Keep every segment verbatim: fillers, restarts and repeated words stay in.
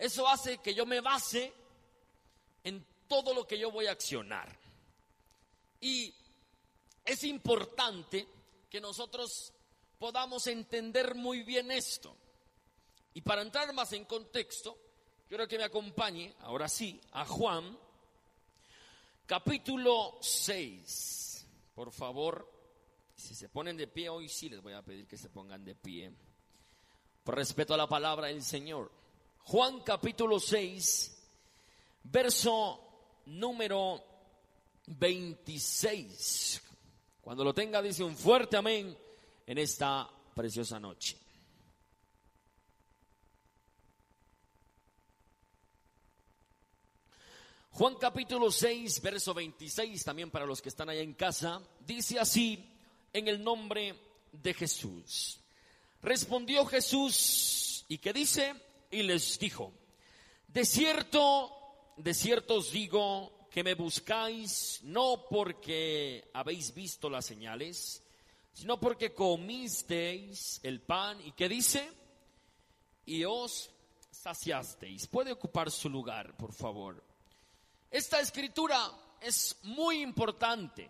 eso hace que yo me base en todo lo que yo voy a accionar. Y es importante que nosotros podamos entender muy bien esto. Y para entrar más en contexto, quiero que me acompañe, ahora sí, a Juan, capítulo seis. Por favor, si se ponen de pie hoy, sí les voy a pedir que se pongan de pie, por respeto a la palabra del Señor. Juan capítulo seis, verso número veintiséis. Cuando lo tenga, dice un fuerte amén en esta preciosa noche. Juan capítulo seis, verso veintiséis, también para los que están allá en casa, dice así: en el nombre de Jesús. Respondió Jesús, ¿y qué dice? Y les dijo: de cierto, de cierto os digo que me buscáis no porque habéis visto las señales, sino porque comisteis el pan. ¿Y qué dice? Y os saciasteis. Puede ocupar su lugar, por favor. Esta escritura es muy importante.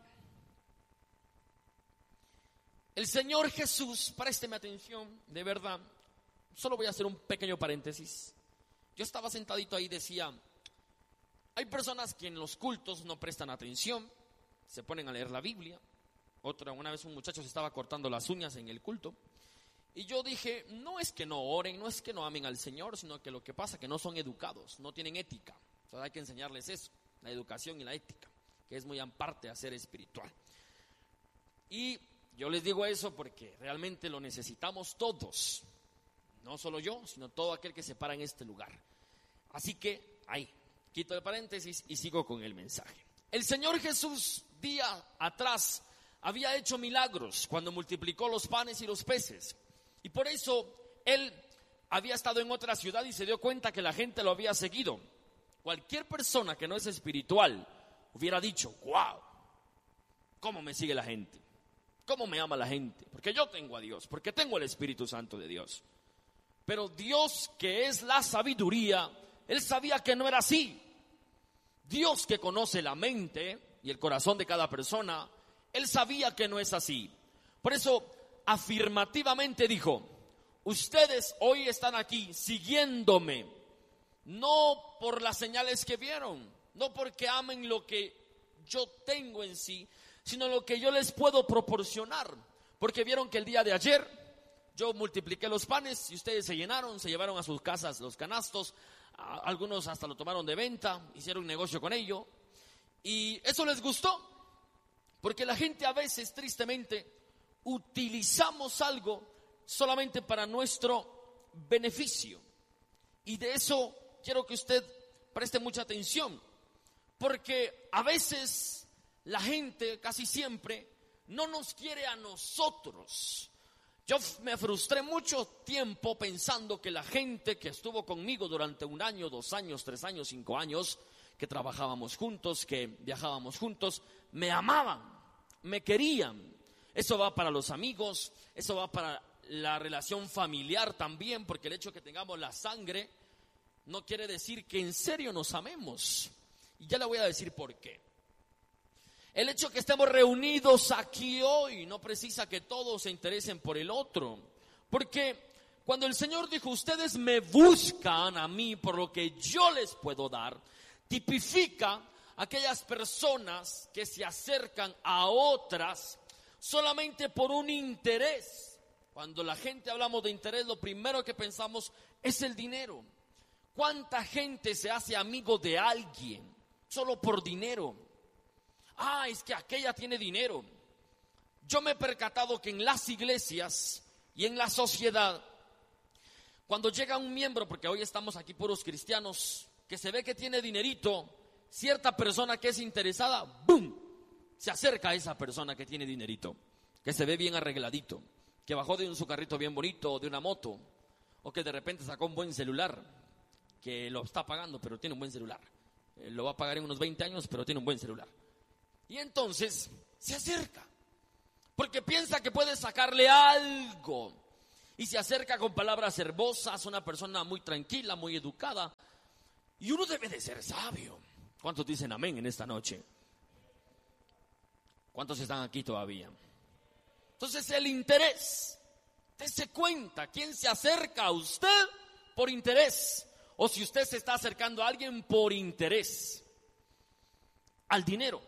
El Señor Jesús, présteme atención, de verdad, solo voy a hacer un pequeño paréntesis. Yo estaba sentadito ahí y decía, hay personas que en los cultos no prestan atención, se ponen a leer la Biblia. Otra, una vez un muchacho se estaba cortando las uñas en el culto. Y yo dije, no es que no oren, no es que no amen al Señor, sino que lo que pasa es que no son educados, no tienen ética. Entonces hay que enseñarles eso, la educación y la ética, que es muy aparte a ser espiritual. Y yo les digo eso porque realmente lo necesitamos todos, no solo yo, sino todo aquel que se para en este lugar. Así que ahí, quito el paréntesis y sigo con el mensaje. El Señor Jesús, día atrás, había hecho milagros cuando multiplicó los panes y los peces. Y por eso Él había estado en otra ciudad y se dio cuenta que la gente lo había seguido. Cualquier persona que no es espiritual hubiera dicho, wow, ¿cómo me sigue la gente? ¿Cómo me ama la gente? Porque yo tengo a Dios, porque tengo el Espíritu Santo de Dios. Pero Dios, que es la sabiduría, Él sabía que no era así. Dios, que conoce la mente y el corazón de cada persona, Él sabía que no es así. Por eso, afirmativamente dijo, ustedes hoy están aquí siguiéndome, no por las señales que vieron, no porque amen lo que yo tengo en sí, sino lo que yo les puedo proporcionar. Porque vieron que el día de ayer yo multipliqué los panes y ustedes se llenaron, se llevaron a sus casas los canastos, algunos hasta lo tomaron de venta, hicieron un negocio con ello. Y eso les gustó, porque la gente a veces, tristemente, utilizamos algo solamente para nuestro beneficio. Y de eso quiero que usted preste mucha atención, porque a veces la gente, casi siempre, no nos quiere a nosotros. Yo me frustré mucho tiempo pensando que la gente que estuvo conmigo durante un año, dos años, tres años, cinco años, que trabajábamos juntos, que viajábamos juntos, me amaban, me querían. Eso va para los amigos, eso va para la relación familiar también, porque el hecho de que tengamos la sangre no quiere decir que en serio nos amemos. Y ya le voy a decir por qué. El hecho de que estemos reunidos aquí hoy no precisa que todos se interesen por el otro. Porque cuando el Señor dijo, ustedes me buscan a mí por lo que yo les puedo dar, tipifica aquellas personas que se acercan a otras solamente por un interés. Cuando la gente hablamos de interés, lo primero que pensamos es el dinero. ¿Cuánta gente se hace amigo de alguien solo por dinero? Ah, es que aquella tiene dinero. Yo me he percatado que en las iglesias y en la sociedad, cuando llega un miembro, porque hoy estamos aquí puros cristianos, que se ve que tiene dinerito, cierta persona que es interesada, ¡boom!, se acerca a esa persona que tiene dinerito, que se ve bien arregladito, que bajó de un su carrito bien bonito, o de una moto, o que de repente sacó un buen celular, que lo está pagando, pero tiene un buen celular. Eh, lo va a pagar en unos veinte años, pero tiene un buen celular. Y entonces se acerca, porque piensa que puede sacarle algo. y se acerca con palabras hermosas, una persona muy tranquila, muy educada. Y uno debe de ser sabio. ¿Cuántos dicen amén en esta noche? ¿Cuántos están aquí todavía? Entonces el interés, dése cuenta, ¿quién se acerca a usted por interés? O si usted se está acercando a alguien por interés. Al dinero.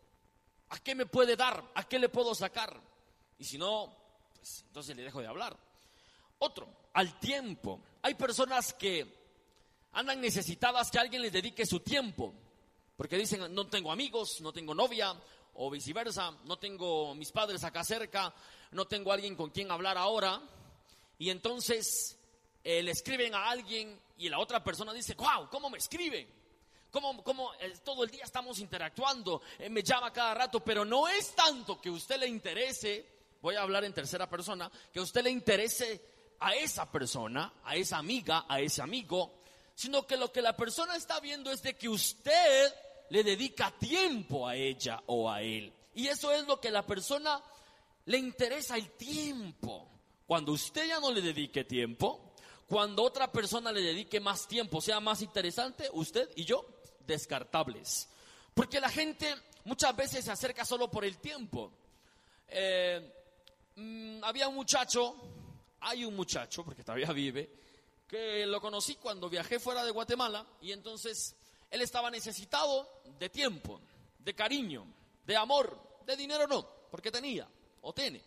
¿A qué me puede dar? ¿A qué le puedo sacar? Y si no, pues entonces le dejo de hablar. Otro, al tiempo. Hay personas que andan necesitadas que alguien les dedique su tiempo. Porque dicen, no tengo amigos, no tengo novia, o viceversa, no tengo mis padres acá cerca, no tengo alguien con quien hablar ahora. Y entonces eh, le escriben a alguien y la otra persona dice, wow, ¿cómo me escribe? ¿Cómo, cómo eh, todo el día estamos interactuando? Eh, me llama cada rato, pero no es tanto que a usted le interese, voy a hablar en tercera persona, que a usted le interese a esa persona, a esa amiga, a ese amigo, sino que lo que la persona está viendo es de que usted le dedica tiempo a ella o a él. Y eso es lo que a la persona le interesa, el tiempo. Cuando usted ya no le dedique tiempo, cuando otra persona le dedique más tiempo, sea más interesante, usted y yo, descartables. Porque la gente muchas veces se acerca solo por el tiempo. Eh, mmm, había un muchacho, hay un muchacho, porque todavía vive, que lo conocí cuando viajé fuera de Guatemala, y entonces él estaba necesitado de tiempo, de cariño, de amor, de dinero no, porque tenía o tiene.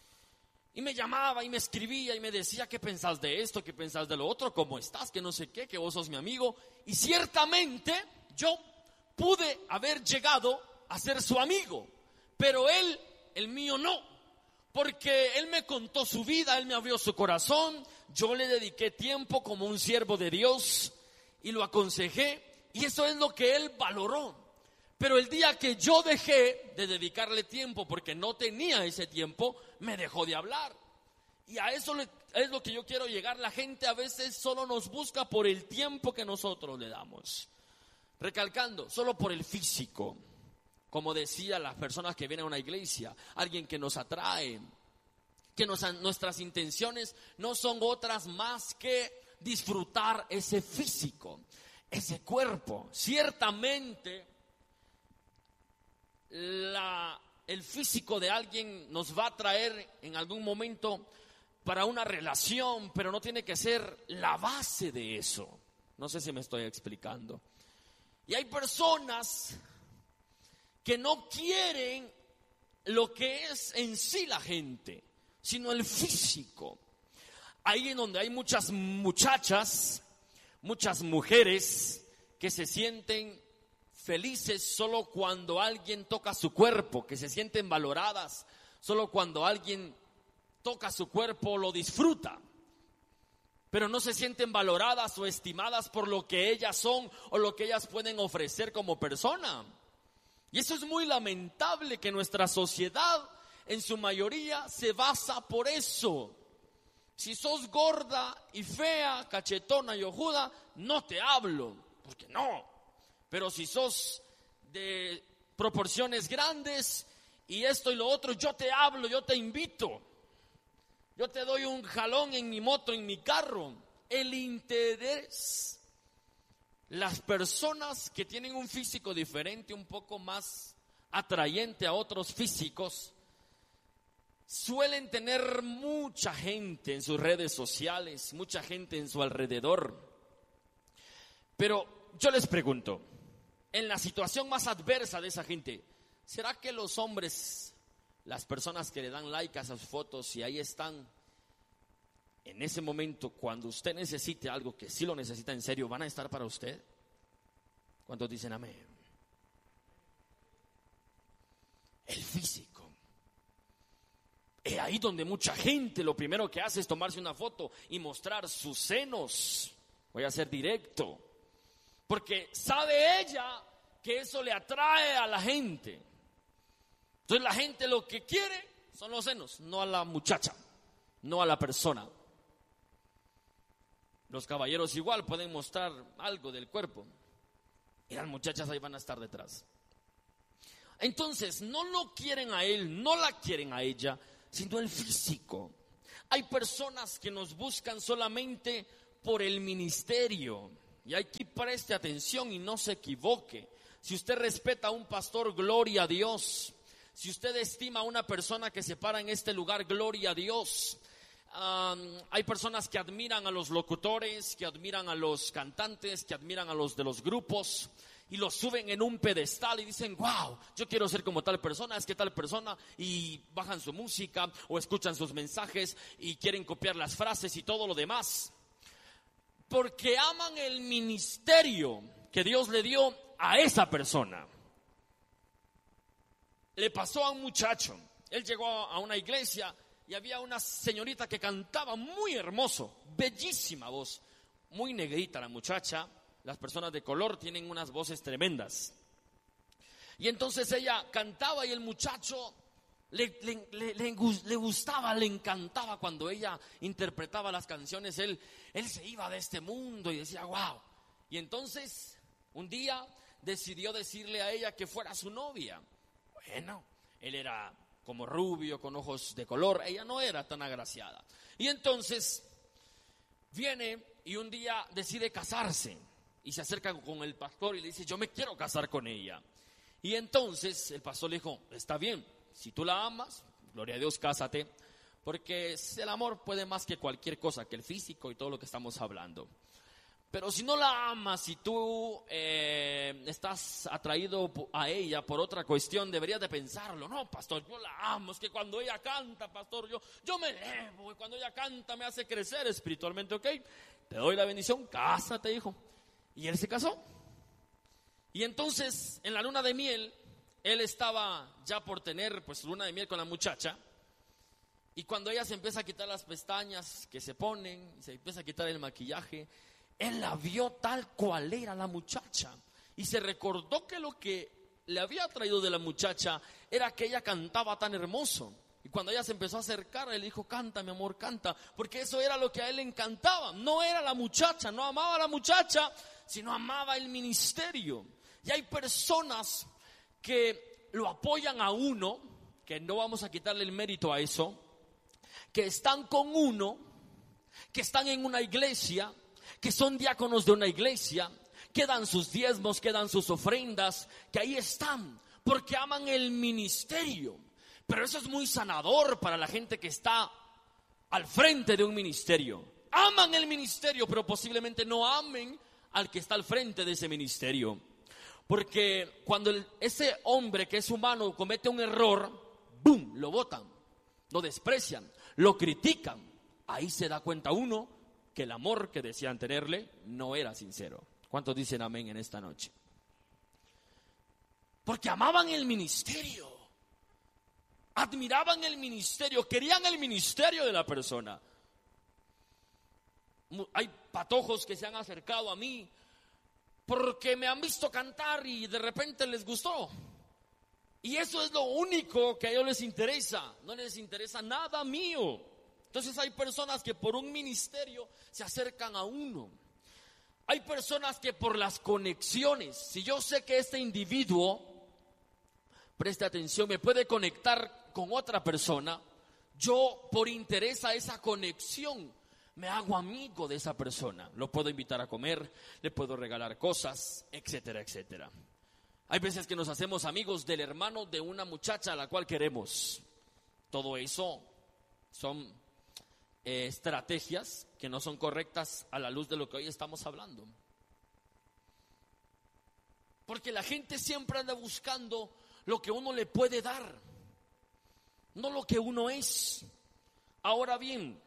Y me llamaba y me escribía y me decía, ¿qué pensás de esto? ¿Qué pensás de lo otro? ¿Cómo estás? Que no sé qué, que vos sos mi amigo. Y ciertamente yo pude haber llegado a ser su amigo, pero él, el mío no, porque él me contó su vida, él me abrió su corazón, yo le dediqué tiempo como un siervo de Dios y lo aconsejé. Y eso es lo que él valoró. Pero el día que yo dejé de dedicarle tiempo porque no tenía ese tiempo, me dejó de hablar. Y a eso es lo que yo quiero llegar. La gente a veces solo nos busca por el tiempo que nosotros le damos. Recalcando, solo por el físico. Como decía las personas que vienen a una iglesia, alguien que nos atrae, que nos, nuestras intenciones no son otras más que disfrutar ese físico, ese cuerpo. Ciertamente la, el físico de alguien nos va a traer en algún momento para una relación, pero no tiene que ser la base de eso. No sé si me estoy explicando. Y hay personas que no quieren lo que es en sí la gente, sino el físico. Ahí en donde hay muchas muchachas, muchas mujeres que se sienten felices solo cuando alguien toca su cuerpo, que se sienten valoradas solo cuando alguien toca su cuerpo, lo disfruta, pero no se sienten valoradas o estimadas por lo que ellas son o lo que ellas pueden ofrecer como persona. Y eso es muy lamentable, que nuestra sociedad en su mayoría se basa por eso. Si sos gorda y fea, cachetona y ojuda, no te hablo, porque no. Pero si sos de proporciones grandes y esto y lo otro, yo te hablo, yo te invito. Yo te doy un jalón en mi moto, en mi carro. El interés. Las personas que tienen un físico diferente, un poco más atrayente a otros físicos, suelen tener mucha gente en sus redes sociales, mucha gente en su alrededor. Pero yo les pregunto, en la situación más adversa de esa gente, ¿será que los hombres, las personas que le dan like a esas fotos y ahí están, en ese momento cuando usted necesite algo, que sí lo necesita en serio, van a estar para usted? ¿Cuántos dicen amén? El físico. Es ahí donde mucha gente lo primero que hace es tomarse una foto y mostrar sus senos. Voy a ser directo, porque sabe ella que eso le atrae a la gente. Entonces la gente lo que quiere son los senos, no a la muchacha, no a la persona. Los caballeros igual pueden mostrar algo del cuerpo y las muchachas ahí van a estar detrás. Entonces no lo quieren a él, no la quieren a ella, sino el físico. Hay personas que nos buscan solamente por el ministerio. Y aquí preste atención y no se equivoque. Si usted respeta a un pastor, gloria a Dios. Si usted estima a una persona que se para en este lugar, gloria a Dios. Um, hay personas que admiran a los locutores, que admiran a los cantantes, que admiran a los de los grupos y los suben en un pedestal y dicen, wow, yo quiero ser como tal persona, es que tal persona, y bajan su música o escuchan sus mensajes y quieren copiar las frases y todo lo demás, porque aman el ministerio que Dios le dio a esa persona. Le pasó a un muchacho, él llegó a una iglesia y había una señorita que cantaba muy hermoso, bellísima voz, muy negrita la muchacha. Las personas de color tienen unas voces tremendas. Y entonces ella cantaba y el muchacho le, le, le, le, le gustaba, le encantaba cuando ella interpretaba las canciones. Él, él se iba de este mundo y decía, wow. Y entonces un día decidió decirle a ella que fuera su novia. Bueno, él era como rubio, con ojos de color, ella no era tan agraciada. Y entonces viene y un día decide casarse y se acerca con el pastor y le dice, yo me quiero casar con ella. Y entonces el pastor le dijo, está bien, si tú la amas, gloria a Dios, cásate, porque el amor puede más que cualquier cosa, que el físico y todo lo que estamos hablando. Pero si no la amas, si tú eh, estás atraído a ella por otra cuestión, deberías de pensarlo. No, pastor, yo la amo, es que cuando ella canta, pastor, yo, yo me elevo, y cuando ella canta me hace crecer espiritualmente, ok, te doy la bendición, cásate, hijo. Y él se casó. Y entonces, en la luna de miel, él estaba ya por tener pues luna de miel con la muchacha. Y cuando ella se empieza a quitar las pestañas que se ponen, se empieza a quitar el maquillaje, él la vio tal cual era la muchacha y se recordó que lo que le había traído de la muchacha era que ella cantaba tan hermoso. Y cuando ella se empezó a acercar, él dijo, canta, mi amor, canta, porque eso era lo que a él le encantaba. No era la muchacha, no amaba a la muchacha, sino amaba el ministerio. Y hay personas que lo apoyan a uno, que no vamos a quitarle el mérito a eso, que están con uno, que están en una iglesia, que son diáconos de una iglesia, que dan sus diezmos, que dan sus ofrendas, que ahí están, porque aman el ministerio. Pero eso es muy sanador para la gente que está al frente de un ministerio. Aman el ministerio, pero posiblemente no amen al que está al frente de ese ministerio. Porque cuando el, ese hombre que es humano comete un error, ¡boom!, lo botan, lo desprecian, lo critican. Ahí se da cuenta uno que el amor que decían tenerle no era sincero. ¿Cuántos dicen amén en esta noche? Porque amaban el ministerio, admiraban el ministerio, querían el ministerio de la persona. Hay patojos que se han acercado a mí porque me han visto cantar y de repente les gustó. Y eso es lo único que a ellos les interesa, no les interesa nada mío. Entonces hay personas que por un ministerio se acercan a uno. Hay personas que por las conexiones, si yo sé que este individuo, preste atención, me puede conectar con otra persona, yo por interés a esa conexión me hago amigo de esa persona. Lo puedo invitar a comer, le puedo regalar cosas, etcétera, etcétera. Hay veces que nos hacemos amigos del hermano de una muchacha a la cual queremos. Todo eso son eh, estrategias que no son correctas a la luz de lo que hoy estamos hablando. Porque la gente siempre anda buscando lo que uno le puede dar, no lo que uno es. Ahora bien,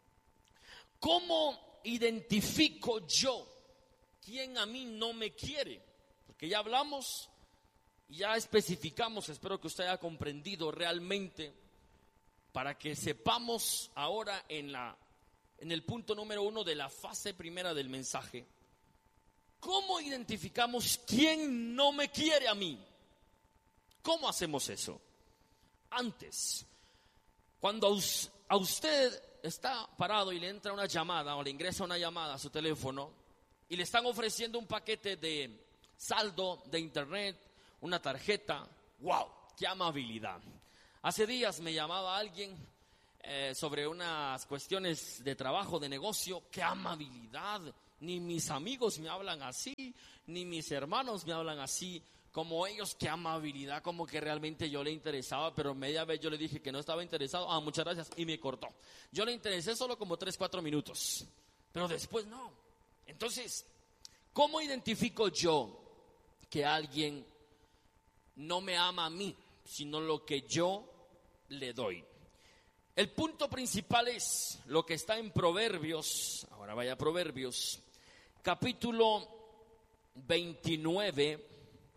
¿cómo identifico yo quién a mí no me quiere? Porque ya hablamos, ya especificamos, espero que usted haya comprendido realmente, para que sepamos ahora en la en el punto número uno de la fase primera del mensaje. ¿Cómo identificamos quién no me quiere a mí? ¿Cómo hacemos eso? Antes, cuando a usted está parado y le entra una llamada o le ingresa una llamada a su teléfono y le están ofreciendo un paquete de saldo de internet, una tarjeta, ¡wow!, qué amabilidad. Hace días me llamaba alguien eh, sobre unas cuestiones de trabajo, de negocio. ¡Qué amabilidad! Ni mis amigos me hablan así, ni mis hermanos me hablan así como ellos. ¡Qué amabilidad! Como que realmente yo le interesaba, pero media vez yo le dije que no estaba interesado. Ah, muchas gracias, y me cortó. Yo le interesé solo como tres, cuatro minutos, pero después no. Entonces, ¿cómo identifico yo que alguien no me ama a mí, sino lo que yo le doy? El punto principal es lo que está en Proverbios. Ahora vaya a Proverbios, capítulo veintinueve,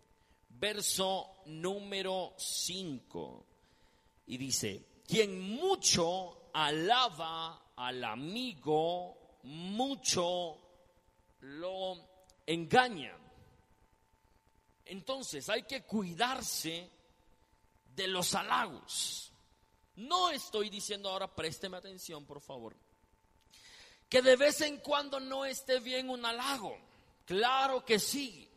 verso número cinco. Y dice: quien mucho alaba al amigo, mucho lo engaña. Entonces hay que cuidarse de los halagos. No estoy diciendo ahora, présteme atención por favor, que de vez en cuando no esté bien un halago. Claro que sí.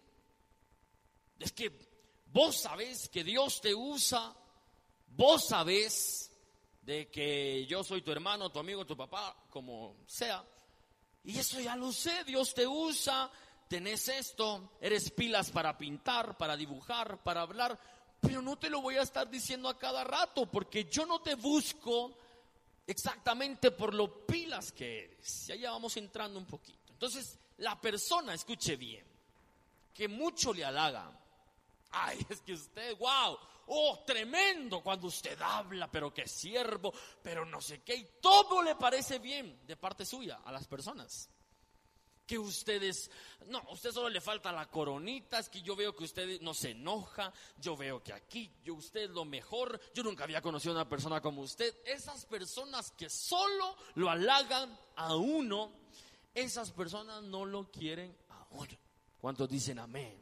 Es que vos sabés que Dios te usa, vos sabés de que yo soy tu hermano, tu amigo, tu papá, como sea, y eso ya lo sé. Dios te usa, tenés esto, eres pilas para pintar, para dibujar, para hablar, pero no te lo voy a estar diciendo a cada rato, porque yo no te busco exactamente por lo pilas que eres. Y allá vamos entrando un poquito. Entonces, la persona, escuche bien, que mucho le halaga. Ay, es que usted, wow, oh, tremendo cuando usted habla, pero que siervo, pero no sé qué, y todo le parece bien de parte suya a las personas. Que ustedes, no, a usted solo le falta la coronita, es que yo veo que usted no se enoja, yo veo que aquí, yo, usted es lo mejor, yo nunca había conocido a una persona como usted. Esas personas que solo lo halagan a uno, esas personas no lo quieren a uno. ¿Cuántos dicen amén?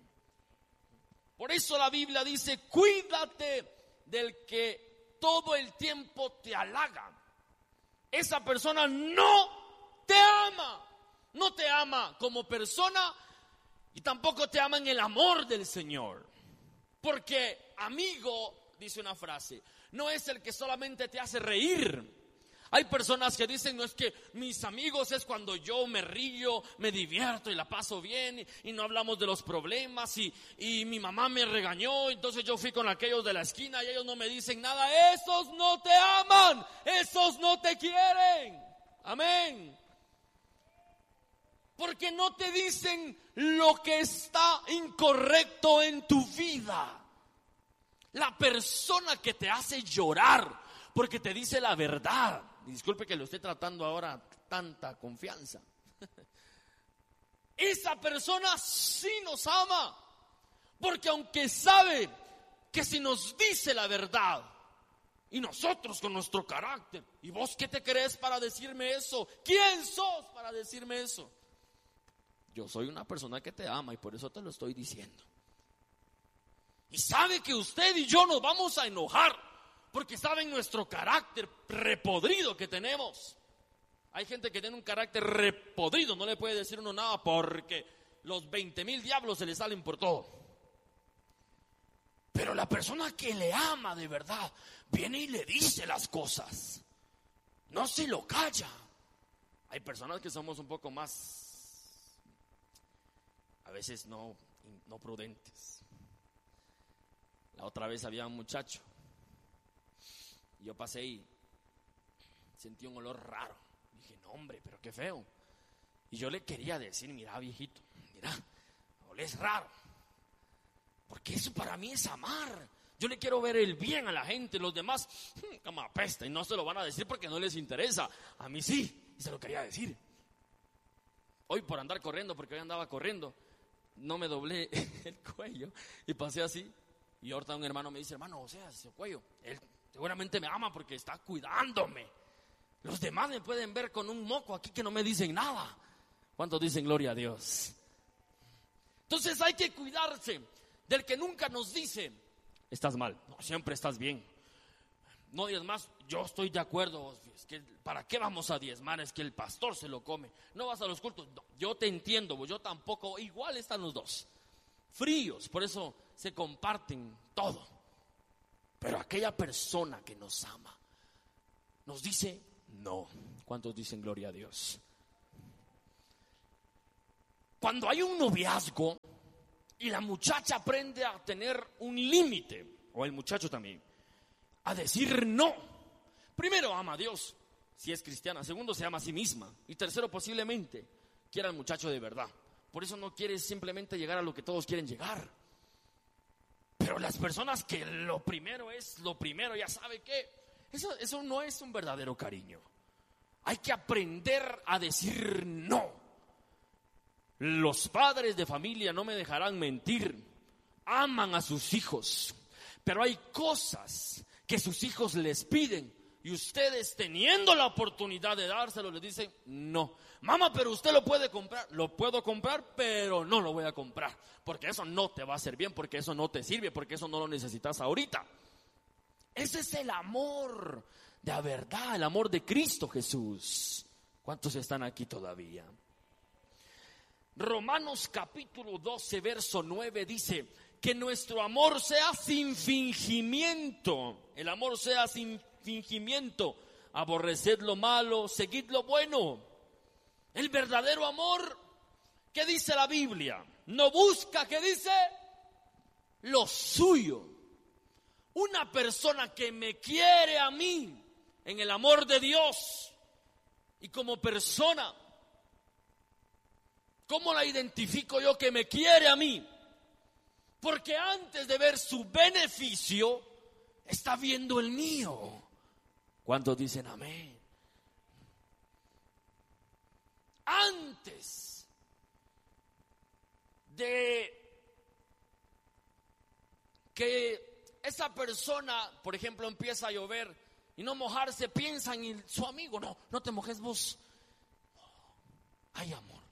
Por eso la Biblia dice: cuídate del que todo el tiempo te halaga. Esa persona no te ama. No te ama como persona y tampoco te ama en el amor del Señor. Porque amigo, dice una frase, no es el que solamente te hace reír. Hay personas que dicen: no, es que mis amigos es cuando yo me río, me divierto y la paso bien, y, y no hablamos de los problemas, y, y mi mamá me regañó, entonces yo fui con aquellos de la esquina y ellos no me dicen nada. Esos no te aman, esos no te quieren. Amén. Porque no te dicen lo que está incorrecto en tu vida. La persona que te hace llorar porque te dice la verdad. Disculpe que lo esté tratando ahora tanta confianza. Esa persona sí nos ama. Porque aunque sabe que si nos dice la verdad, y nosotros con nuestro carácter, ¿y vos qué te crees para decirme eso? ¿Quién sos para decirme eso? Yo soy una persona que te ama y por eso te lo estoy diciendo. Y sabe que usted y yo nos vamos a enojar porque saben nuestro carácter repodrido que tenemos. Hay gente que tiene un carácter repodrido, no le puede decir uno nada porque los veinte mil diablos se le salen por todo. Pero la persona que le ama de verdad viene y le dice las cosas, no se lo calla. Hay personas que somos un poco más, a veces no, no prudentes. La otra vez había un muchacho, yo pasé y sentí un olor raro. Dije: no, hombre, pero qué feo. Y yo le quería decir: mira, viejito, mira, olés raro. Porque eso para mí es amar. Yo le quiero ver el bien a la gente. Los demás, como apesta, y no se lo van a decir porque no les interesa. A mí sí, y se lo quería decir. Hoy por andar corriendo, porque hoy andaba corriendo, no me doblé el cuello y pasé así. Y ahorita un hermano me dice: hermano, o sea, ese cuello, él seguramente me ama porque está cuidándome. Los demás me pueden ver con un moco aquí que no me dicen nada. ¿Cuántos dicen gloria a Dios? Entonces hay que cuidarse del que nunca nos dice: estás mal, no, siempre estás bien. No diezmas, yo estoy de acuerdo. Es que ¿para qué vamos a diezmar? Es que el pastor se lo come. No vas a los cultos. No, yo te entiendo, yo tampoco. Igual están los dos fríos, por eso se comparten todo. Pero aquella persona que nos ama nos dice no. ¿Cuántos dicen gloria a Dios? Cuando hay un noviazgo y la muchacha aprende a tener un límite, o el muchacho también, a decir no. Primero, ama a Dios, si es cristiana. Segundo, se ama a sí misma. Y tercero, posiblemente quiera al muchacho de verdad. Por eso no quiere simplemente llegar a lo que todos quieren llegar. Pero las personas que lo primero es lo primero, ya sabe que eso, eso no es un verdadero cariño. Hay que aprender a decir no. Los padres de familia no me dejarán mentir. Aman a sus hijos, pero hay cosas que sus hijos les piden y ustedes, teniendo la oportunidad de dárselo, les dicen no. Mamá, pero usted lo puede comprar. Lo puedo comprar, pero no lo voy a comprar, porque eso no te va a hacer bien, porque eso no te sirve, porque eso no lo necesitas ahorita. Ese es el amor de la verdad, el amor de Cristo Jesús. ¿Cuántos están aquí todavía? Romanos capítulo doce, verso nueve dice que nuestro amor sea sin fingimiento. El amor sea sin fingimiento. Aborreced lo malo, seguid lo bueno. El verdadero amor, ¿qué dice la Biblia? No busca, ¿qué dice? Lo suyo. Una persona que me quiere a mí en el amor de Dios y como persona, ¿cómo la identifico yo que me quiere a mí? Porque antes de ver su beneficio, está viendo el mío. ¿Cuántos dicen amén? Antes de que esa persona, por ejemplo, empieza a llover y no mojarse, piensa en su amigo. No, no te mojes vos. Hay amor.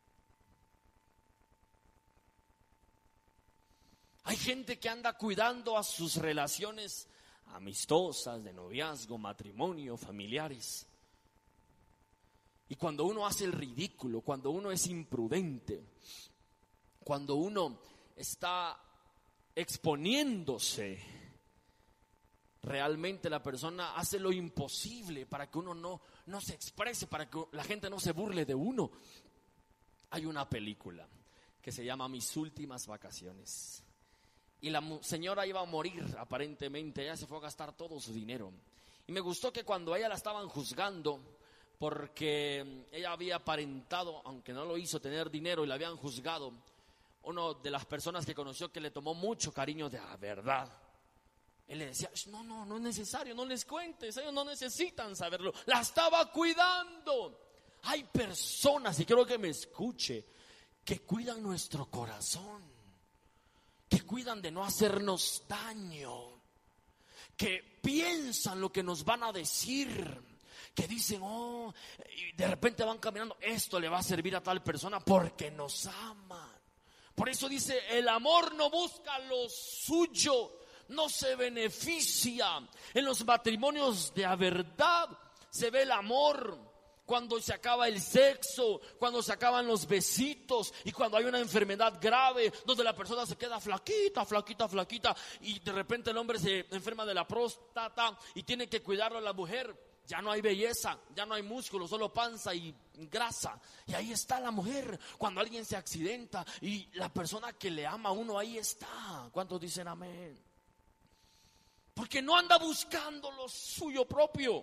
Hay gente que anda cuidando a sus relaciones amistosas, de noviazgo, matrimonio, familiares. Y cuando uno hace el ridículo, cuando uno es imprudente, cuando uno está exponiéndose, realmente la persona hace lo imposible para que uno no, no se exprese, para que la gente no se burle de uno. Hay una película que se llama Mis últimas vacaciones. Y la señora iba a morir, aparentemente. Ella se fue a gastar todo su dinero. Y me gustó que cuando a ella la estaban juzgando, porque ella había aparentado, aunque no lo hizo, tener dinero y la habían juzgado, una de las personas que conoció que le tomó mucho cariño de la verdad, él le decía, no, no, no es necesario, no les cuentes, ellos no necesitan saberlo. La estaba cuidando. Hay personas, y quiero que me escuche, que cuidan nuestro corazón, que cuidan de no hacernos daño, que piensan lo que nos van a decir, que dicen, oh, y de repente van caminando, esto le va a servir a tal persona porque nos aman. Por eso dice, el amor no busca lo suyo, no se beneficia. En los matrimonios de la verdad se ve el amor cuando se acaba el sexo, cuando se acaban los besitos y cuando hay una enfermedad grave donde la persona se queda flaquita, flaquita, flaquita y de repente el hombre se enferma de la próstata y tiene que cuidarlo a la mujer. Ya no hay belleza, ya no hay músculo, solo panza y grasa. Y ahí está la mujer. Cuando alguien se accidenta y la persona que le ama a uno, ahí está. ¿Cuántos dicen amén? Porque no anda buscando lo suyo propio.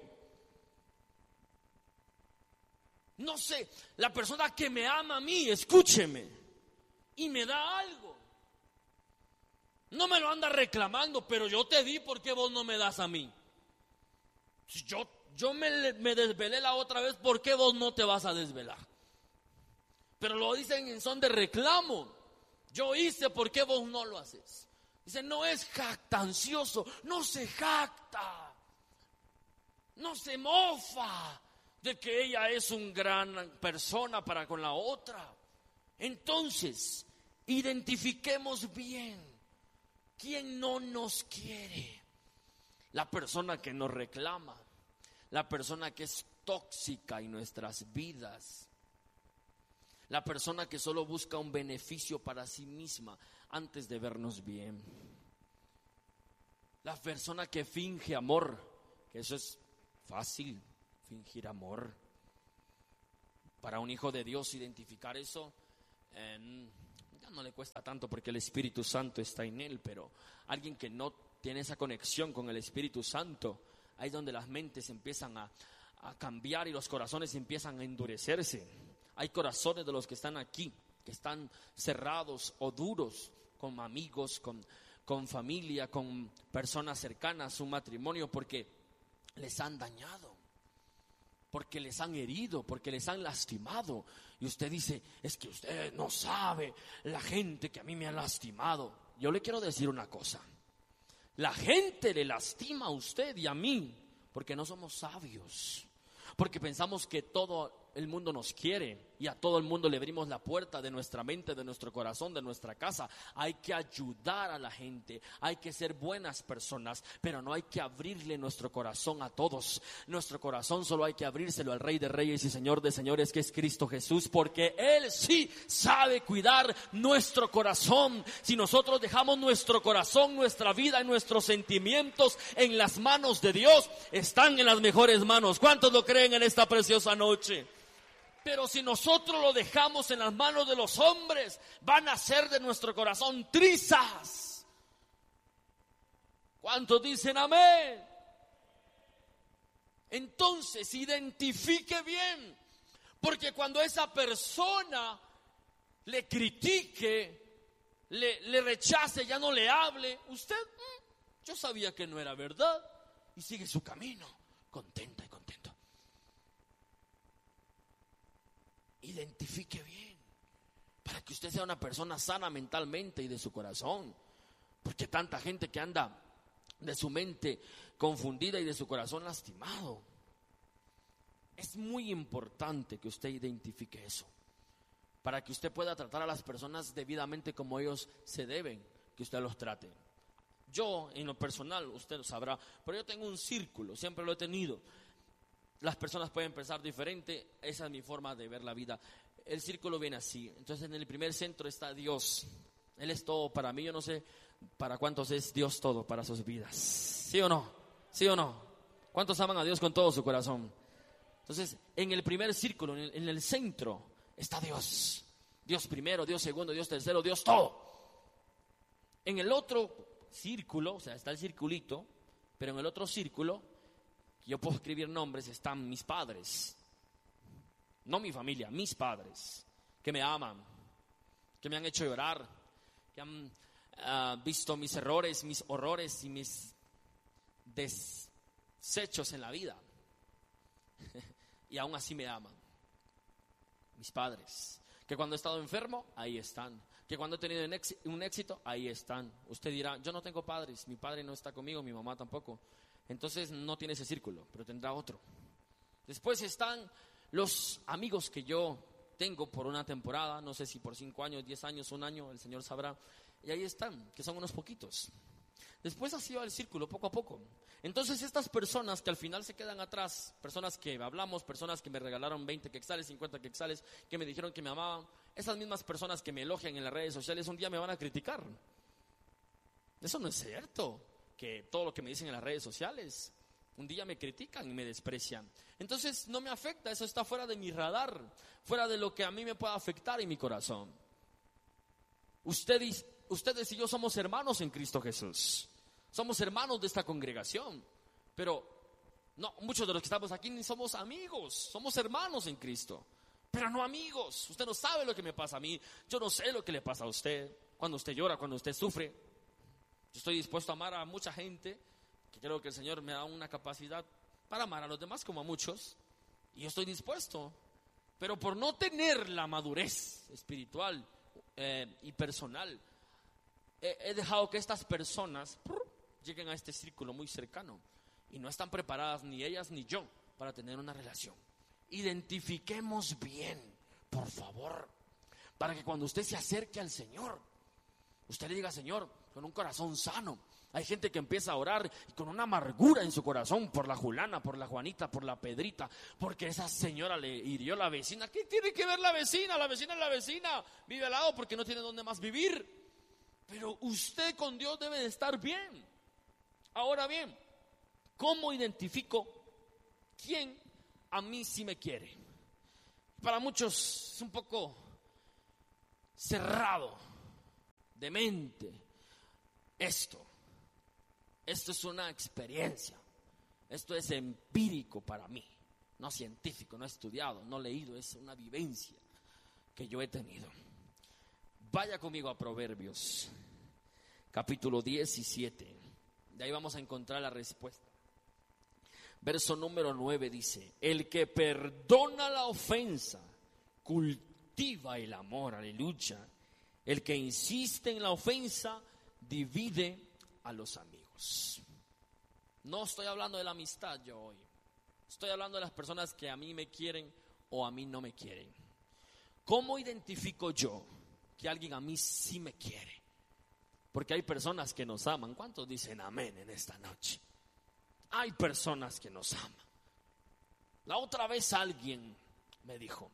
No sé, la persona que me ama a mí, escúcheme, y me da algo, no me lo anda reclamando, pero yo te di, ¿por qué vos no me das a mí? Yo, yo me, me desvelé la otra vez, ¿por qué vos no te vas a desvelar? Pero lo dicen en son de reclamo. Yo hice, ¿por qué vos no lo haces? Dice, no es jactancioso, no se jacta, no se mofa de que ella es una gran persona para con la otra. Entonces, identifiquemos bien quién no nos quiere. La persona que nos reclama, la persona que es tóxica en nuestras vidas, la persona que solo busca un beneficio para sí misma antes de vernos bien, la persona que finge amor, que eso es Fácil, fingir amor. Para un hijo de Dios identificar eso, eh, ya no le cuesta tanto porque el Espíritu Santo está en él, pero alguien que no tiene esa conexión con el Espíritu Santo, ahí es donde las mentes empiezan a, a cambiar y los corazones empiezan a endurecerse. Hay corazones de los que están aquí, que están cerrados o duros con amigos, con, con familia, con personas cercanas, su matrimonio, porque les han dañado, porque les han herido, porque les han lastimado. Y usted dice, es que usted no sabe la gente que a mí me ha lastimado. Yo le quiero decir una cosa: la gente le lastima a usted y a mí porque no somos sabios, porque pensamos que todo el mundo nos quiere y a todo el mundo le abrimos la puerta de nuestra mente, de nuestro corazón, de nuestra casa. Hay que ayudar a la gente, hay que ser buenas personas, pero no hay que abrirle nuestro corazón a todos. Nuestro corazón solo hay que abrírselo al Rey de Reyes y Señor de Señores, que es Cristo Jesús, porque Él sí sabe cuidar nuestro corazón. Si nosotros dejamos nuestro corazón, nuestra vida y nuestros sentimientos en las manos de Dios, están en las mejores manos. ¿Cuántos lo creen en esta preciosa noche? Pero si nosotros lo dejamos en las manos de los hombres, van a hacer de nuestro corazón trizas. ¿Cuántos dicen amén? Entonces, identifique bien, porque cuando esa persona le critique, le, le rechace, ya no le hable, usted, mmm, yo sabía que no era verdad, y sigue su camino, contenta y contento. Identifique bien, para que usted sea una persona sana mentalmente y de su corazón, porque tanta gente que anda de su mente confundida y de su corazón lastimado. Es muy importante que usted identifique eso, para que usted pueda tratar a las personas debidamente como ellos se deben que usted los trate. Yo, en lo personal, usted lo sabrá, pero yo tengo un círculo, siempre lo he tenido. Las personas pueden pensar diferente, esa es mi forma de ver la vida. El círculo viene así. Entonces, en el primer centro está Dios. Él es todo para mí. Yo no sé para cuántos es Dios todo para sus vidas. ¿Sí o no? ¿Sí o no? ¿Cuántos aman a Dios con todo su corazón? Entonces, en el primer círculo, en el, en el centro, está Dios. Dios primero, Dios segundo, Dios tercero, Dios todo. En el otro círculo, o sea, está el circulito, pero en el otro círculo, yo puedo escribir nombres, están mis padres, no mi familia, mis padres, que me aman, que me han hecho llorar, que han uh, visto mis errores, mis horrores y mis desechos en la vida, y aún así me aman. Mis padres, que cuando he estado enfermo, ahí están, que cuando he tenido un éxito, ahí están. Usted dirá, yo no tengo padres, mi padre no está conmigo, mi mamá tampoco. Entonces no tiene ese círculo, pero tendrá otro. Después están los amigos que yo tengo por una temporada, no sé si por cinco años, diez años, un año, el Señor sabrá. Y ahí están, que son unos poquitos. Después así va el círculo, poco a poco. Entonces estas personas que al final se quedan atrás, personas que hablamos, personas que me regalaron veinte quetzales, cincuenta quetzales, que me dijeron que me amaban, esas mismas personas que me elogian en las redes sociales, un día me van a criticar. Eso no es cierto. Que todo lo que me dicen en las redes sociales, un día me critican y me desprecian. Entonces no me afecta, eso está fuera de mi radar, fuera de lo que a mí me pueda afectar en mi corazón. Ustedes, ustedes y yo somos hermanos en Cristo Jesús, somos hermanos de esta congregación, pero no, muchos de los que estamos aquí ni somos amigos, somos hermanos en Cristo, pero no amigos. Usted no sabe lo que me pasa a mí, yo no sé lo que le pasa a usted, cuando usted llora, cuando usted sufre. Yo estoy dispuesto a amar a mucha gente, que creo que el Señor me da una capacidad para amar a los demás como a muchos, y yo estoy dispuesto, pero por no tener la madurez espiritual eh, y personal, he, he dejado que estas personas prr, lleguen a este círculo muy cercano, y no están preparadas ni ellas ni yo para tener una relación. Identifiquemos bien, por favor, para que cuando usted se acerque al Señor, usted le diga, Señor, con un corazón sano. Hay gente que empieza a orar y con una amargura en su corazón por la Julana, por la Juanita, por la Pedrita, porque esa señora le hirió a la vecina. ¿Qué tiene que ver la vecina? La vecina es la vecina, vive al lado porque no tiene dónde más vivir. Pero usted con Dios debe de estar bien. Ahora bien, ¿cómo identifico ¿quién a mí sí me quiere? Para muchos es un poco cerrado de mente esto. Esto es una experiencia. Esto es empírico para mí, no científico, no estudiado, no leído. Es una vivencia que yo he tenido. Vaya conmigo a Proverbios, capítulo diecisiete. De ahí vamos a encontrar la respuesta. Verso número nueve dice: el que perdona la ofensa cultiva el amor, aleluya. El que insiste en la ofensa divide a los amigos. No estoy hablando de la amistad yo hoy. Estoy hablando de las personas que a mí me quieren o a mí no me quieren. ¿Cómo identifico yo que alguien a mí sí me quiere? Porque hay personas que nos aman. ¿Cuántos dicen amén en esta noche? Hay personas que nos aman. La otra vez alguien me dijo: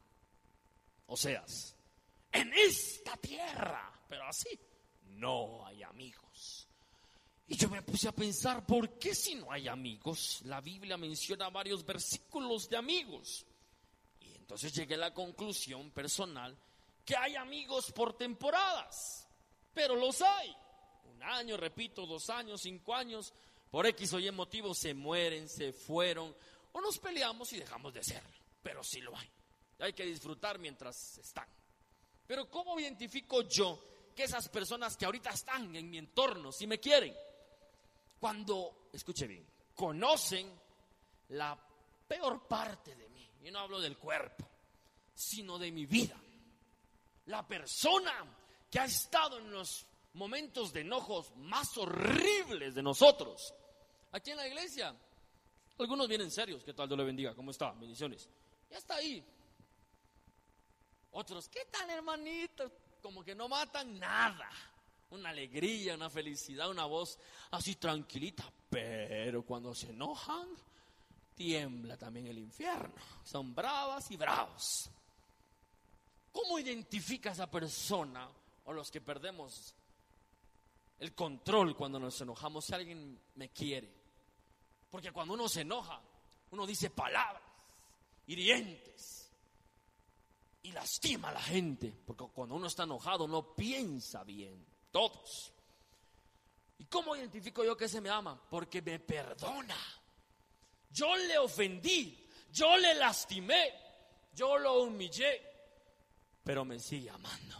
Oseas, en esta tierra, pero así, no hay amigos. Y yo me puse a pensar, ¿por qué si no hay amigos? La Biblia menciona varios versículos de amigos. Y entonces llegué a la conclusión personal que hay amigos por temporadas, pero los hay. Un año, repito, dos años, cinco años, por X o Y motivos se mueren, se fueron, o nos peleamos y dejamos de serlo. Pero sí lo hay. Hay que disfrutar mientras están. Pero ¿cómo identifico yo que esas personas que ahorita están en mi entorno sí me quieren? Cuando, escuche bien, conocen la peor parte de mí. Yo no hablo del cuerpo, sino de mi vida. La persona que ha estado en los momentos de enojos más horribles de nosotros. Aquí en la iglesia, algunos vienen serios. ¿Qué tal? Dios le bendiga. ¿Cómo está? Bendiciones. Ya está ahí. Otros, ¿qué tal, hermanito? Como que no matan nada. Una alegría, una felicidad, una voz así tranquilita. Pero cuando se enojan, tiembla también el infierno. Son bravas y bravos. ¿Cómo identifica esa persona o los que perdemos el control cuando nos enojamos? Si alguien me quiere. Porque cuando uno se enoja, uno dice palabras hirientes y lastima a la gente. Porque cuando uno está enojado no piensa bien. Todos. ¿Y cómo identifico yo que ese me ama? Porque me perdona. Yo le ofendí, yo le lastimé, yo lo humillé, pero me sigue amando.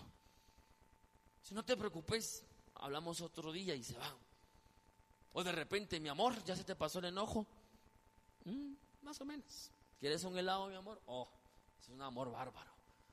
Si no te preocupes, hablamos otro día y se va. O de repente, mi amor, ¿ya se te pasó el enojo? Mm, más o menos. ¿Quieres un helado, mi amor? Oh, es un amor bárbaro.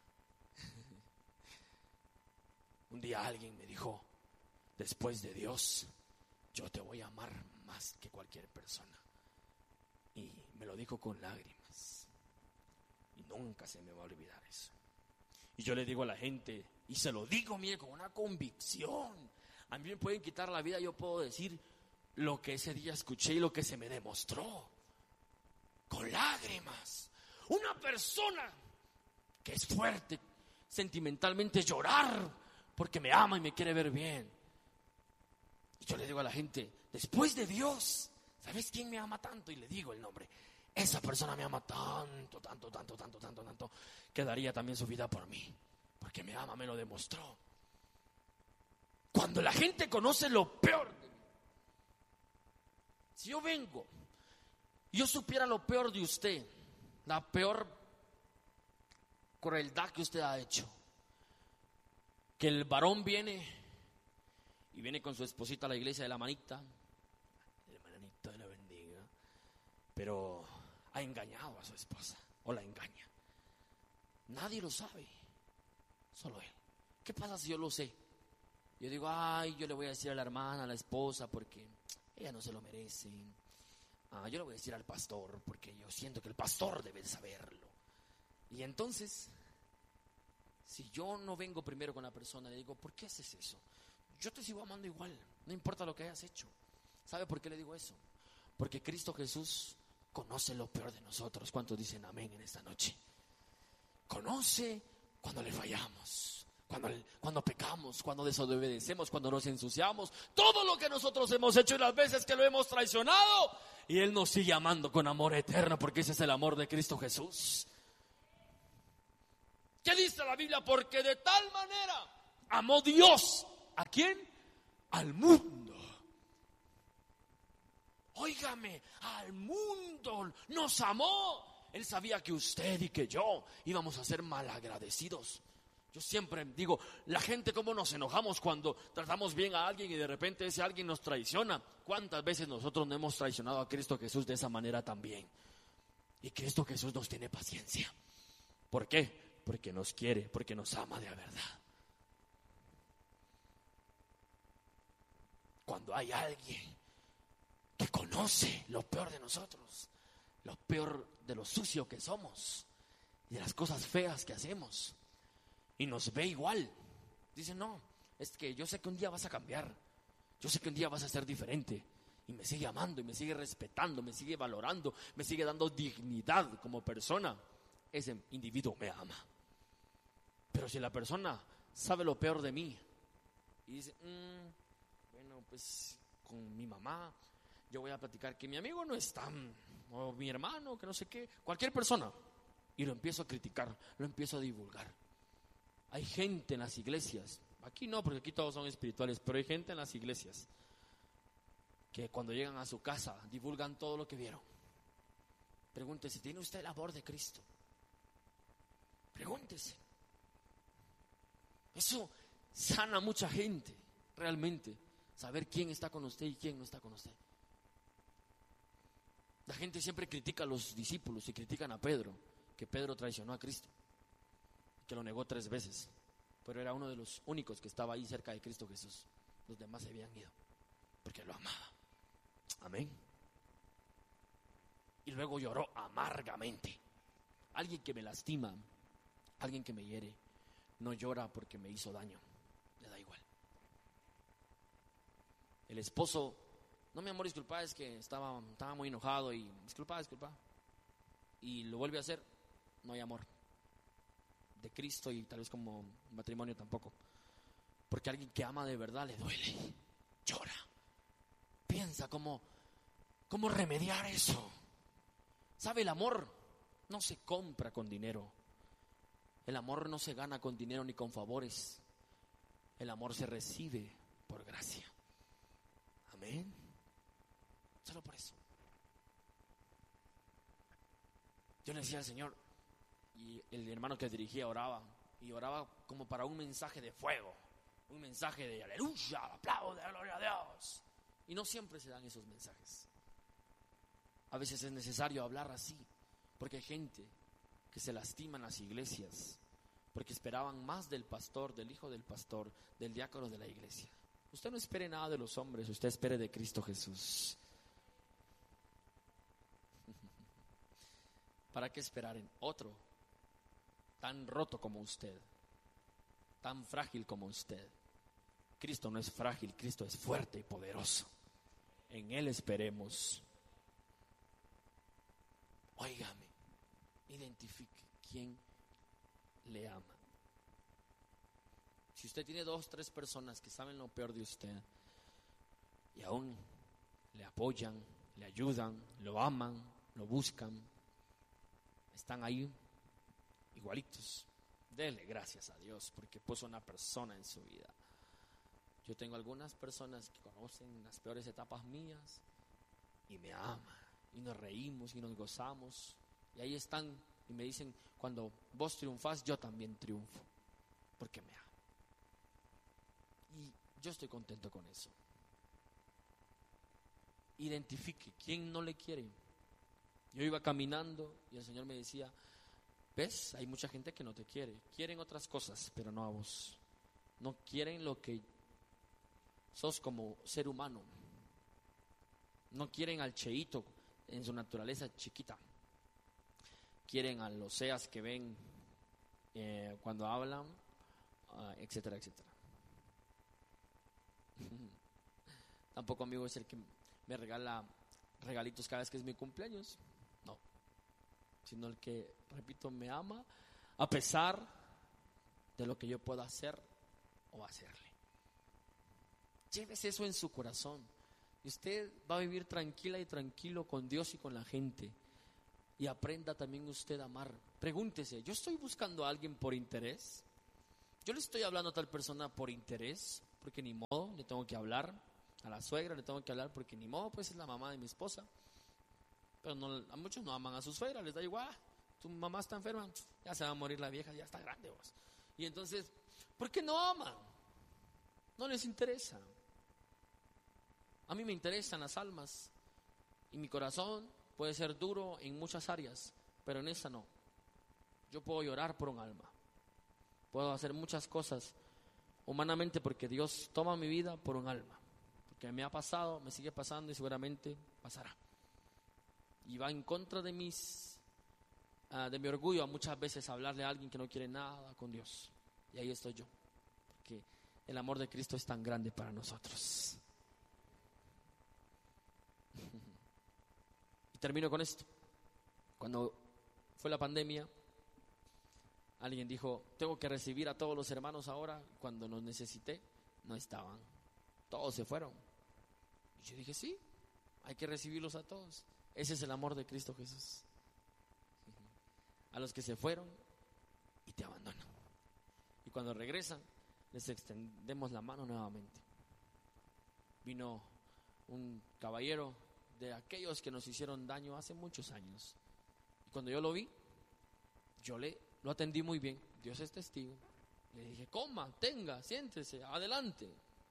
Un día alguien me dijo: después de Dios, yo te voy a amar más que cualquier persona. Y me lo dijo con lágrimas. Y nunca se me va a olvidar eso. Y yo le digo a la gente, y se lo digo, mire, con una convicción. A mí me pueden quitar la vida, yo puedo decir lo que ese día escuché y lo que se me demostró. Con lágrimas. Una persona que es fuerte, sentimentalmente, llorar porque me ama y me quiere ver bien. Y yo le digo a la gente, después de Dios, ¿sabes quién me ama tanto? Y le digo el nombre. Esa persona me ama tanto, tanto, tanto, tanto, tanto, tanto, que daría también su vida por mí. Porque me ama, me lo demostró. Cuando la gente conoce lo peor de mí. Si yo vengo y yo supiera lo peor de usted, la peor crueldad que usted ha hecho, que el varón viene y viene con su esposita a la iglesia de la manita, el manito de la bendiga, pero ha engañado a su esposa o la engaña. Nadie lo sabe, solo él. ¿Qué pasa si yo lo sé? Yo digo, ay, yo le voy a decir a la hermana, a la esposa, porque ella no se lo merece. Ah, yo le voy a decir al pastor, porque yo siento que el pastor debe saberlo. Y entonces, si yo no vengo primero con la persona, le digo, ¿por qué haces eso? Yo te sigo amando igual, no importa lo que hayas hecho. ¿Sabe por qué le digo eso? Porque Cristo Jesús conoce lo peor de nosotros. ¿Cuántos dicen amén en esta noche? Conoce cuando le fallamos, Cuando, cuando pecamos, cuando desobedecemos, cuando nos ensuciamos, todo lo que nosotros hemos hecho y las veces que lo hemos traicionado, y Él nos sigue amando con amor eterno, porque ese es el amor de Cristo Jesús. ¿Qué dice la Biblia? Porque de tal manera amó Dios. ¿A quién? Al mundo. Óigame, al mundo nos amó. Él sabía que usted y que yo íbamos a ser malagradecidos. Yo siempre digo, la gente cómo nos enojamos cuando tratamos bien a alguien y de repente ese alguien nos traiciona. ¿Cuántas veces nosotros no hemos traicionado a Cristo Jesús de esa manera también? Y Cristo Jesús nos tiene paciencia. ¿Por qué? Porque nos quiere, porque nos ama de verdad. Cuando hay alguien que conoce lo peor de nosotros, lo peor de lo sucio que somos y de las cosas feas que hacemos, y nos ve igual, dice, no, es que yo sé que un día vas a cambiar, yo sé que un día vas a ser diferente, y me sigue amando, y me sigue respetando, me sigue valorando, me sigue dando dignidad como persona. Ese individuo me ama. Pero si la persona sabe lo peor de mí y dice, mmm, bueno, pues con mi mamá yo voy a platicar que mi amigo no está, o mi hermano, que no sé qué, cualquier persona, y lo empiezo a criticar, lo empiezo a divulgar. Hay gente en las iglesias, aquí no, porque aquí todos son espirituales, pero hay gente en las iglesias que cuando llegan a su casa divulgan todo lo que vieron. Pregúntese, ¿tiene usted el amor de Cristo? Pregúntese. Eso sana a mucha gente, realmente, saber quién está con usted y quién no está con usted. La gente siempre critica a los discípulos y critican a Pedro, que Pedro traicionó a Cristo, que lo negó tres veces, pero era uno de los únicos que estaba ahí cerca de Cristo Jesús. Los demás se habían ido porque lo amaba. Amén. Y luego lloró amargamente. Alguien que me lastima, alguien que me hiere, no llora porque me hizo daño, le da igual. El esposo, no, mi amor, disculpa, es que estaba, estaba muy enojado y disculpa, disculpa, y lo vuelve a hacer, no hay amor de Cristo, y tal vez como matrimonio tampoco, porque alguien que ama de verdad le duele, llora, piensa cómo, cómo remediar eso. ¿Sabe? El amor no se compra con dinero, el amor no se gana con dinero ni con favores, el amor se recibe por gracia. Amén. Solo por eso. Yo le decía al Señor, y el hermano que dirigía oraba, y oraba como para un mensaje de fuego, un mensaje de aleluya, aplaude, gloria a Dios. Y no siempre se dan esos mensajes. A veces es necesario hablar así, porque hay gente que se lastima en las iglesias, porque esperaban más del pastor, del hijo del pastor, del diácono de la iglesia. Usted no espere nada de los hombres, usted espere de Cristo Jesús. ¿Para qué esperar en otro tan roto como usted, tan frágil como usted? Cristo no es frágil, Cristo es fuerte y poderoso. En Él esperemos. Óigame, identifique quién le ama. Si usted tiene dos, tres personas que saben lo peor de usted y aún le apoyan, le ayudan, lo aman, lo buscan, están ahí igualitos, dele gracias a Dios porque puso una persona en su vida. Yo tengo algunas personas que conocen las peores etapas mías y me aman, y nos reímos y nos gozamos, y ahí están y me dicen, cuando vos triunfás, yo también triunfo, porque me aman. Y yo estoy contento con eso. Identifique quién no le quiere. Yo iba caminando y el Señor me decía, ves, hay mucha gente que no te quiere, quieren otras cosas, pero no a vos. No quieren lo que sos como ser humano. No quieren al cheíto en su naturaleza chiquita. Quieren a los seas que ven eh, cuando hablan, uh, etcétera, etcétera. Tampoco, amigo, es el que me regala regalitos cada vez que es mi cumpleaños. No. Sino el que, repito, me ama a pesar de lo que yo pueda hacer o hacerle. Llévese eso en su corazón y usted va a vivir tranquila y tranquilo con Dios y con la gente. Y aprenda también usted a amar. Pregúntese, ¿yo estoy buscando a alguien por interés? ¿Yo le estoy hablando a tal persona por interés? Porque ni modo, le tengo que hablar. A la suegra le tengo que hablar porque ni modo, pues es la mamá de mi esposa. Pero no, a muchos no aman a su suegra, les da igual. Tu mamá está enferma, ya se va a morir la vieja, ya está grande vos. Y entonces, ¿por qué no aman? No les interesa. A mí me interesan las almas y mi corazón puede ser duro en muchas áreas, pero en esa no. Yo puedo llorar por un alma, puedo hacer muchas cosas humanamente porque Dios toma mi vida por un alma, porque me ha pasado, me sigue pasando y seguramente pasará. Y va en contra de mis uh, de mi orgullo a muchas veces hablarle a alguien que no quiere nada con Dios. Y ahí estoy yo, porque el amor de Cristo es tan grande para nosotros. Y termino con esto. Cuando fue la pandemia, alguien dijo, tengo que recibir a todos los hermanos ahora. Cuando los necesité, no estaban. Todos se fueron. Y yo dije, sí, hay que recibirlos a todos. Ese es el amor de Cristo Jesús. A los que se fueron y te abandonan. Y cuando regresan, les extendemos la mano nuevamente. Vino un caballero de aquellos que nos hicieron daño hace muchos años. Y cuando yo lo vi, yo le lo atendí muy bien. Dios es testigo. Le dije, coma, tenga, siéntese, adelante.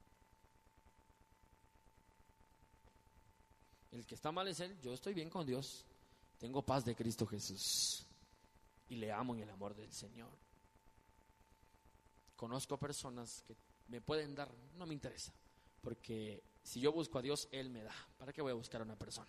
El que está mal es él, yo estoy bien con Dios. Tengo paz de Cristo Jesús. Y le amo en el amor del Señor. Conozco personas que me pueden dar, no me interesa. Porque si yo busco a Dios, Él me da. ¿Para qué voy a buscar a una persona?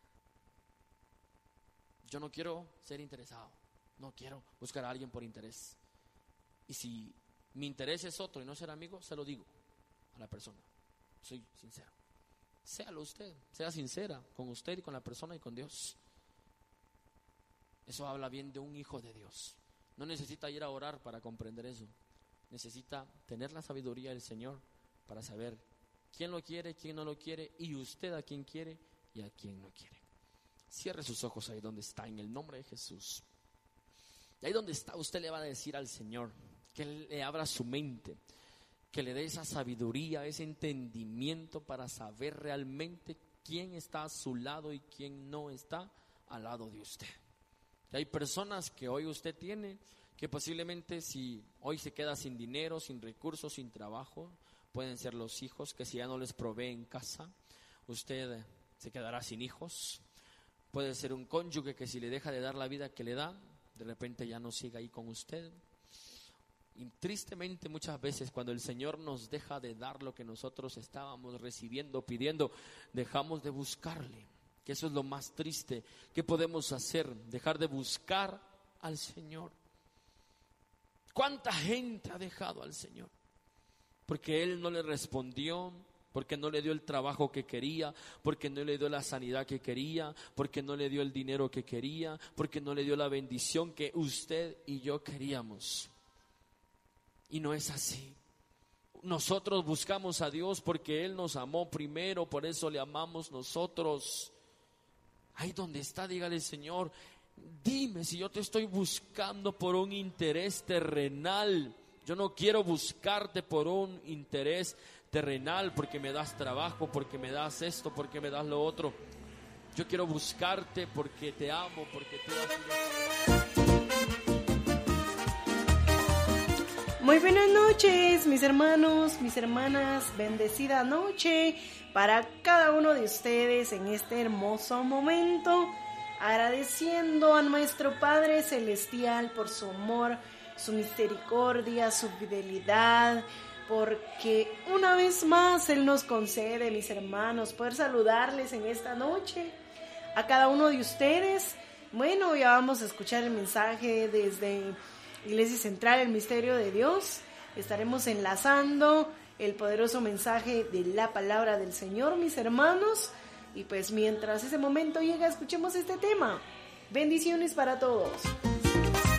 Yo no quiero ser interesado. No quiero buscar a alguien por interés. Y si mi interés es otro y no ser amigo, se lo digo a la persona. Soy sincero. Séalo usted, sea sincera con usted y con la persona y con Dios. Eso habla bien de un hijo de Dios. No necesita ir a orar para comprender eso. Necesita tener la sabiduría del Señor para saber quién lo quiere, quién no lo quiere, y usted a quién quiere y a quién no quiere. Cierre sus ojos ahí donde está, en el nombre de Jesús. Y ahí donde está, usted le va a decir al Señor que le abra su mente, que le dé esa sabiduría, ese entendimiento para saber realmente quién está a su lado y quién no está al lado de usted. Y hay personas que hoy usted tiene, que posiblemente si hoy se queda sin dinero, sin recursos, sin trabajo, pueden ser los hijos que si ya no les provee en casa, usted se quedará sin hijos. Puede ser un cónyuge que si le deja de dar la vida que le da, de repente ya no siga ahí con usted. Y tristemente muchas veces cuando el Señor nos deja de dar lo que nosotros estábamos recibiendo, pidiendo, dejamos de buscarle. Que eso es lo más triste que podemos hacer, dejar de buscar al Señor. ¿Cuánta gente ha dejado al Señor? Porque Él no le respondió, porque no le dio el trabajo que quería, porque no le dio la sanidad que quería, porque no le dio el dinero que quería, porque no le dio la bendición que usted y yo queríamos. Y no es así. Nosotros buscamos a Dios porque Él nos amó primero, por eso le amamos nosotros. Ahí donde está, dígale, Señor, dime si yo te estoy buscando por un interés terrenal. Yo no quiero buscarte por un interés terrenal, porque me das trabajo, porque me das esto, porque me das lo otro. Yo quiero buscarte porque te amo, porque tú has sido... Muy buenas noches, mis hermanos, mis hermanas, bendecida noche para cada uno de ustedes en este hermoso momento, agradeciendo a nuestro Padre Celestial por su amor, su misericordia, su fidelidad, porque una vez más Él nos concede, mis hermanos, poder saludarles en esta noche a cada uno de ustedes. Bueno, ya vamos a escuchar el mensaje desde Iglesia Central, el Misterio de Dios. Estaremos enlazando el poderoso mensaje de la palabra del Señor, mis hermanos. Y pues mientras ese momento llega, escuchemos este tema. Bendiciones para todos.